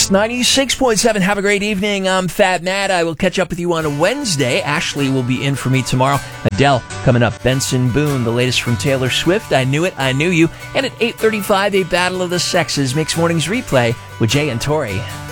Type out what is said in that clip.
Mix 96.7. Have a great evening. I'm Fat Matt. I will catch up with you on a Wednesday. Ashley will be in for me tomorrow. Adele coming up. Benson Boone, the latest from Taylor Swift. I Knew It, I Knew You. And at 8:35, a Battle of the Sexes. Mix Mornings replay with Jay and Tori.